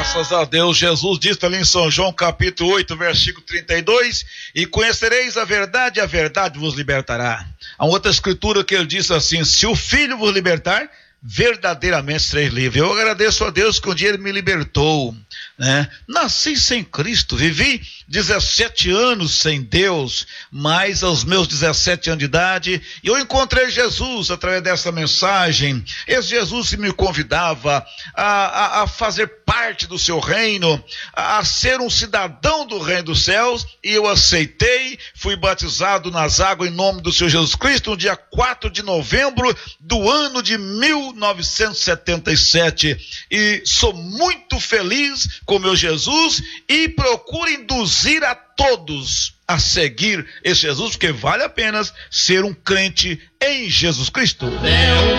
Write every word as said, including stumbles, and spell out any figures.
Graças a Deus. Jesus disse ali em São João capítulo oito, versículo trinta e dois: e conhecereis a verdade, e a verdade vos libertará. Há outra escritura que ele diz assim: se o Filho vos libertar, verdadeiramente sereis livres. Eu agradeço a Deus que um dia Ele me libertou, né? Nasci sem Cristo, vivi dezessete anos sem Deus, mas aos meus dezessete anos de idade, eu encontrei Jesus através dessa mensagem. Esse Jesus que me convidava a, a, a fazer parte do seu reino, a, a ser um cidadão do reino dos céus, e eu aceitei, fui batizado nas águas em nome do Senhor Jesus Cristo, no dia quatro de novembro do ano de mil novecentos e setenta e sete, e sou muito feliz com meu Jesus, e procuro induzir a todos a seguir esse Jesus, porque vale a pena ser um crente em Jesus Cristo.